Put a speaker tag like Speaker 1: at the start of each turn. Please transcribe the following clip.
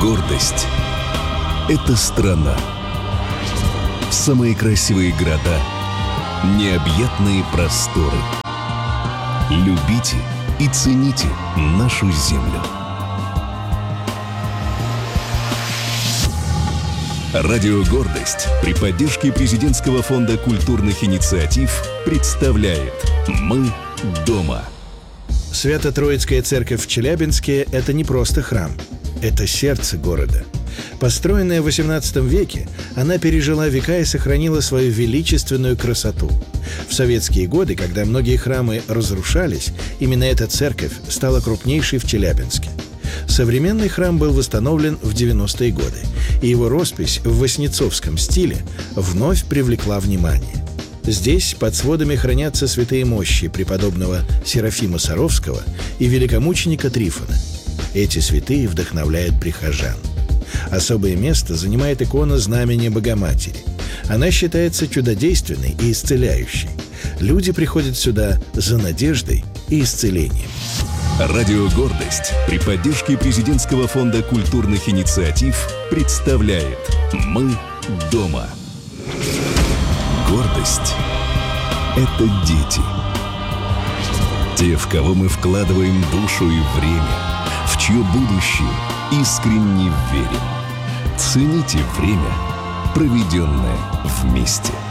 Speaker 1: Гордость – это страна. Самые красивые города, необъятные просторы. Любите и цените нашу землю. Радио «Гордость» при поддержке Президентского фонда культурных инициатив представляет «Мы дома».
Speaker 2: Свято-Троицкая церковь в Челябинске – это не просто храм, это сердце города. Построенная в XVIII веке, она пережила века и сохранила свою величественную красоту. В советские годы, когда многие храмы разрушались, именно эта церковь стала крупнейшей в Челябинске. Современный храм был восстановлен в 90-е годы, и его роспись в васнецовском стиле вновь привлекла внимание. Здесь под сводами хранятся святые мощи преподобного Серафима Саровского и великомученика Трифона. Эти святые вдохновляют прихожан. Особое место занимает икона Знамения Богоматери. Она считается чудодейственной и исцеляющей. Люди приходят сюда за надеждой и исцелением.
Speaker 1: Радио «Гордость» при поддержке Президентского фонда культурных инициатив представляет «Мы дома». Гордость – это дети. Те, в кого мы вкладываем душу и время, в чье будущее искренне верим. Цените время, проведенное вместе.